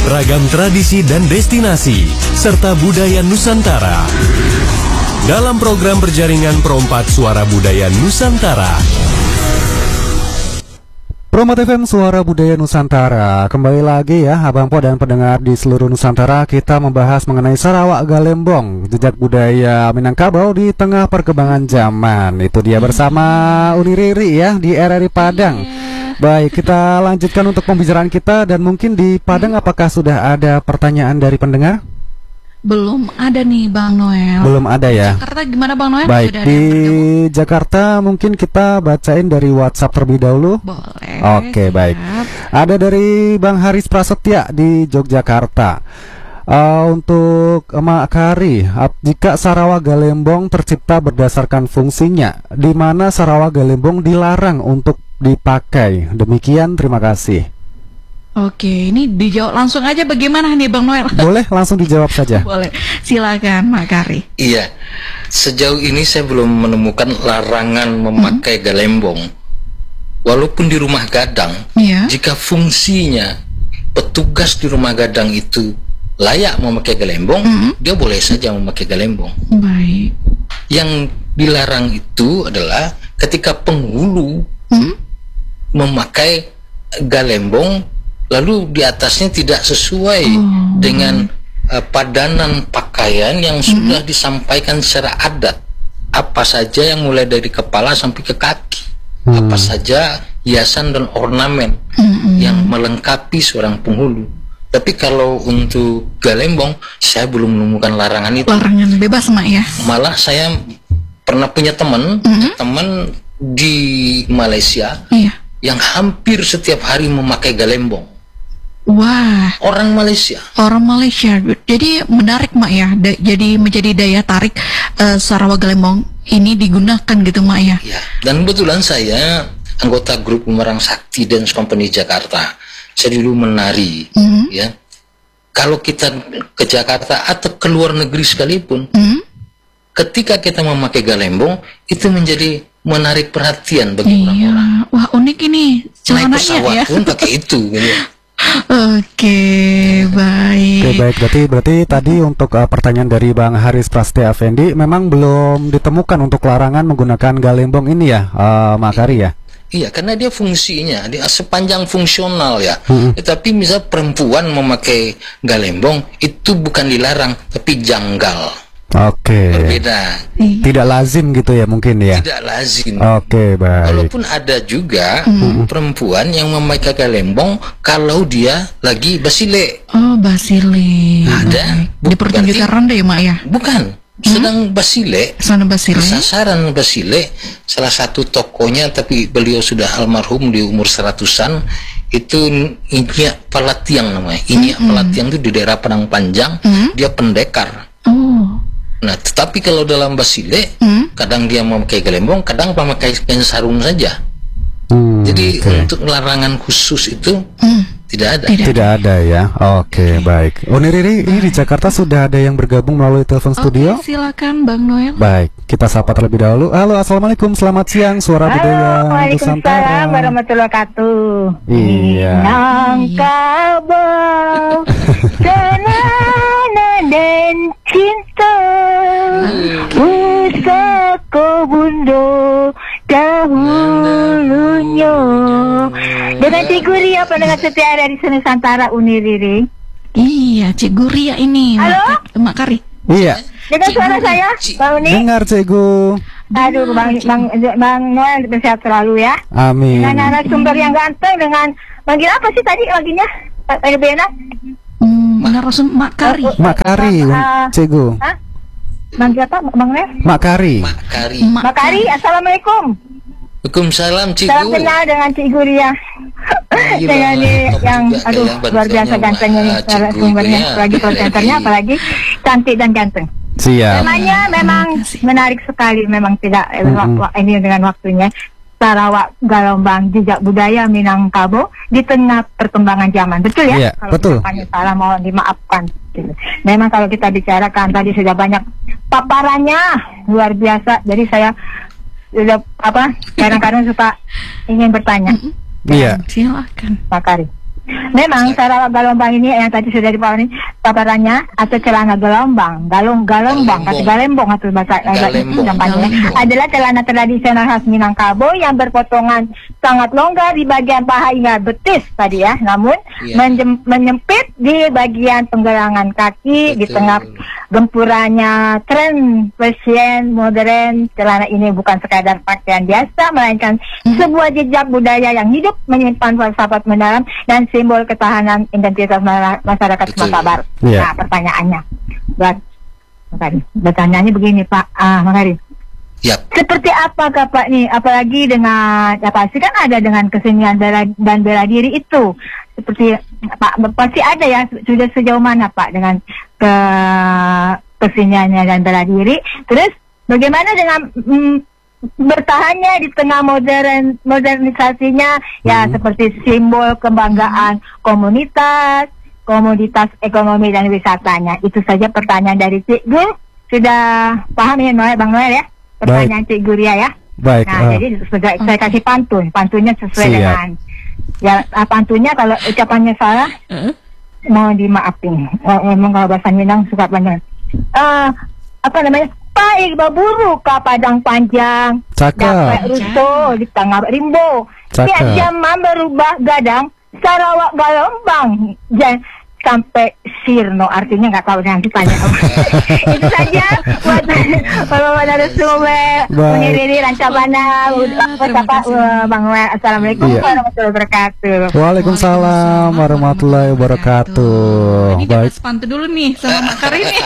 Ragam tradisi dan destinasi, serta budaya Nusantara. Dalam program berjaringan Pro4 Suara Budaya Nusantara. Pro4 FM Suara Budaya Nusantara. Kembali lagi ya Abang Po dan pendengar di seluruh Nusantara. Kita membahas mengenai Sarawak Galembong, jejak budaya Minangkabau di tengah perkembangan zaman. Itu dia bersama Uni Riri ya di RRI Padang. Baik, kita lanjutkan untuk pembicaraan kita. Dan mungkin di Padang apakah sudah ada pertanyaan dari pendengar? Belum ada nih Bang Noel. Belum ada ya. Jakarta gimana Bang Noel? Baik, di Jakarta mungkin kita bacain dari WhatsApp terlebih dahulu. Boleh. Oke, baik. Ada dari Bang Haris Prasetya di Yogyakarta. Untuk Mak Kari, jika Sarawak Galembong tercipta berdasarkan fungsinya, di mana Sarawak Galembong dilarang untuk dipakai? Demikian, terima kasih. Oke, ini dijawab langsung aja bagaimana nih Bang Noel? Boleh langsung dijawab saja. Boleh, silakan Mak Kari. Iya, sejauh ini saya belum menemukan larangan memakai galembong. Walaupun di rumah gadang, jika fungsinya petugas di rumah gadang itu layak memakai galembong, dia boleh saja memakai galembong. Baik. Yang dilarang itu adalah ketika penghulu memakai galembong, lalu di atasnya tidak sesuai dengan padanan pakaian yang sudah disampaikan secara adat. Apa saja yang mulai dari kepala sampai ke kaki, apa saja hiasan dan ornamen yang melengkapi seorang penghulu. Tapi kalau untuk galembong, saya belum menemukan larangan itu. Larangan bebas Mak ya. Malah saya pernah punya teman di Malaysia yang hampir setiap hari memakai galembong. Wah, orang Malaysia. Jadi menarik Mak ya. Jadi menjadi daya tarik Sarawak Galembong ini digunakan gitu Mak ya. Ya. Dan kebetulan saya anggota grup Bumerang Sakti Dance Company Jakarta. Saya dulu menari, ya. Kalau kita ke Jakarta atau ke luar negeri sekalipun, ketika kita memakai galembong itu menjadi menarik perhatian bagi orang-orang. Wah, unik ini celananya. Naik pesawat ya. pun pakai itu. Gitu. Oke, baik. Oke, baik. Berarti tadi untuk pertanyaan dari Bang Haris Prasetya Effendi, memang belum ditemukan untuk larangan menggunakan galembong ini ya, Mak Kari ya? Iya, karena dia fungsinya, dia sepanjang fungsional ya. Tetapi misal perempuan memakai galembong itu bukan dilarang, tapi janggal. Oke. Berbeda. Tidak lazim gitu ya mungkin ya? Tidak lazim. Oke, baik. Walaupun ada juga perempuan yang memakai galembong kalau dia lagi basile. Oh, basile. Ada. Di pertunjukan ronde ya Mak ya? Bukan. Sedang basile. Sasaran basile. Salah satu tokonya, tapi beliau sudah almarhum di umur 100-an. Itu Inyak Palatiang namanya. Inyak Palatiang itu di daerah Padang Panjang. Dia pendekar. Nah, tetapi kalau dalam basile, kadang dia memakai galembong, kadang memakai kain sarung saja. Jadi untuk larangan khusus itu tidak ada. Tidak ada ya. Oke, baik. Uni Riri, ini di Jakarta sudah ada yang bergabung melalui telepon studio. Silakan Bang Noel. Baik, kita sapa terlebih dahulu. Halo, assalamualaikum, selamat siang, Suara Budaya Nusantara. Waalaikumsalam warahmatullahi wabarakatuh. Iya. Minangkabau, senana dan cinta, pusaka bunda dahulunya. Dengan Cikgu Ria pendengar setia dari Nusantara Uni Riri. Iya, Cikgu Ria ini. Halo? Mak Kari. Iya. Dengar suara saya, Bang Uni? Dengar, Cikgu. Aduh, Bang Noel sehat selalu ya. Amin. Dengan narasumber yang ganteng, dengan manggil apa sih tadi manggilnya? Pak Bena? Narasumber Mak Kari. Mak Kari, Cikgu. Hah? Manggil apa, Bang Noel? Mak Kari. Mak Kari, assalamualaikum. Waalaikumsalam Cikgu. Salam kenal dengan Cikgu Ria. Dengan yang aduh luar biasa gantengnya nih sumbernya, apalagi presenternya, apalagi cantik dan ganteng. Siap. Temanya memang menarik sekali, memang tidak ini dengan waktunya. Sarawak Galembong, jejak budaya Minangkabau di tengah perkembangan zaman. Betul ya? Iya, kalau betul. Kalau salah mohon dimaafkan. Memang kalau kita bicarakan tadi sudah banyak paparannya luar biasa. Jadi saya sudah kadang-kadang suka ingin bertanya. Iya. Silakan. Pak Kari. Memang sarawak galombang ini yang tadi sudah paparannya atau celana gelombang, galembong atau bahasa gampangnya adalah celana tradisional khas Minangkabau yang berpotongan sangat longgar di bagian paha hingga betis tadi ya, namun menyempit di bagian penggelangan kaki. Betul. Di tengah gempurannya tren fashion modern, celana ini bukan sekadar pakaian biasa, melainkan sebuah jejak budaya yang hidup, menyimpan falsafat mendalam dan simbol ketahanan identitas masyarakat Sumatera Barat. Nah, pertanyaannya, pertanyaannya begini Pak Makarim. Yep. Seperti apakah Pak nih, apalagi dengan pasti kan ada dengan kesenian dan bela diri itu, seperti Pak pasti ada ya, sudah sejauh mana Pak dengan keseniannya dan bela diri, terus bagaimana dengan bertahannya di tengah modernisasinya ya, seperti simbol kebanggaan komunitas ekonomi dan wisatanya. Itu saja pertanyaan dari Cik Gur. Sudah paham ya Bang Noel ya pertanyaan Cik Guria ya. Baik. Nah jadi saya kasih pantunnya sesuai dengan ya, pantunnya kalau ucapannya salah mau dimaafin. Memang kalau bahasa Minang suka panjang. Apa namanya? Paik baburu ka padang panjang, dapat rusuh di tengah rimbo. Tiap zaman berubah gadang, Sarawak galombang sampai sirno, artinya nggak tahu yang ditanya. Itu saja buat narasumber menghadiri Rancabana. Bang Noel, assalamualaikum warahmatullahi wabarakatuh. Waalaikumsalam warahmatullahi wabarakatuh. Ini kita pantau dulu nih sama Mak Karim nih.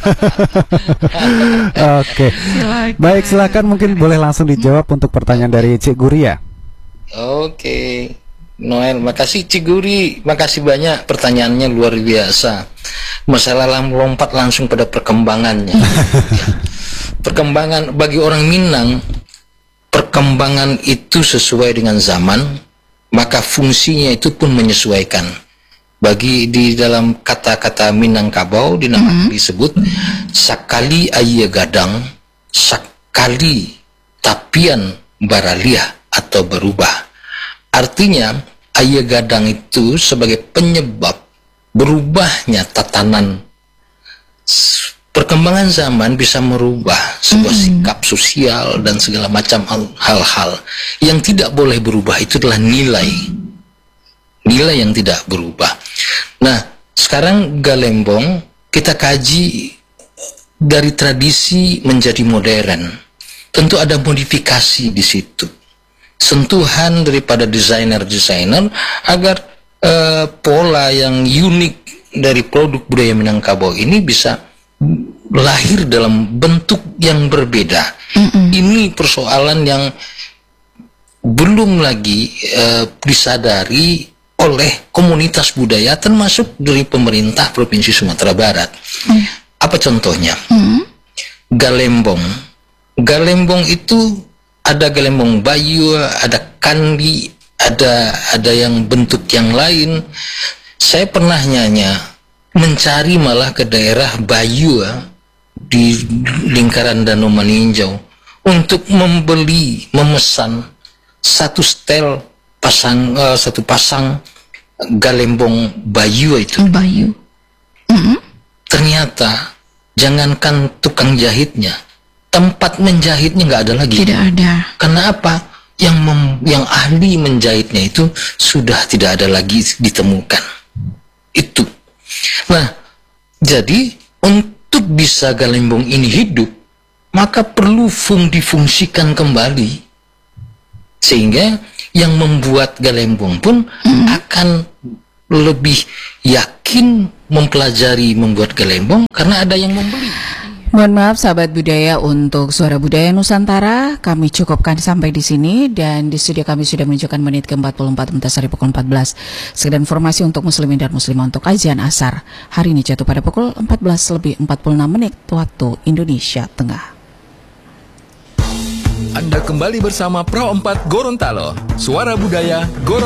Oke. Baik, silakan mungkin boleh langsung dijawab untuk pertanyaan dari Cik Guria. Oke. Noel, makasih Ciguri, makasih banyak, pertanyaannya luar biasa. Masalah lompat langsung pada perkembangannya. Perkembangan bagi orang Minang, perkembangan itu sesuai dengan zaman, maka fungsinya itu pun menyesuaikan. Bagi di dalam kata-kata Minangkabau disebut sakali aya gadang, sakali tapian baraliah atau berubah. Artinya, aya gadang itu sebagai penyebab berubahnya tatanan. Perkembangan zaman bisa merubah sebuah sikap sosial dan segala macam hal-hal. Yang tidak boleh berubah itu adalah nilai. Nilai yang tidak berubah. Nah, sekarang galembong kita kaji dari tradisi menjadi modern. Tentu ada modifikasi di situ. Sentuhan daripada desainer-desainer agar pola yang unik dari produk budaya Minangkabau ini bisa lahir dalam bentuk yang berbeda. Ini persoalan yang belum lagi disadari oleh komunitas budaya termasuk dari pemerintah Provinsi Sumatera Barat. Apa contohnya? Galembong. Galembong itu ada galembong bayu, ada kandi, ada yang bentuk yang lain. Saya pernah mencari malah ke daerah Bayu di lingkaran Danau Maninjau untuk memesan satu pasang galembong bayu itu. Bayu. Ternyata jangankan tukang jahitnya, tempat menjahitnya nggak ada lagi. Tidak ada. Karena apa? Yang ahli menjahitnya itu sudah tidak ada lagi ditemukan. Itu. Nah, jadi untuk bisa galembong ini hidup, maka perlu difungsikan kembali. Sehingga yang membuat galembong pun akan lebih yakin mempelajari membuat galembong karena ada yang membeli. Mohon maaf sahabat budaya, untuk Suara Budaya Nusantara kami cukupkan sampai di sini, dan di studio kami sudah menunjukkan menit ke-44 dari pukul 14. Sekedar informasi untuk muslimin dan muslimah, untuk kajian asar hari ini jatuh pada pukul 14:46 waktu Indonesia Tengah. Anda kembali bersama Pro 4 Gorontalo, Suara Budaya Gorontalo.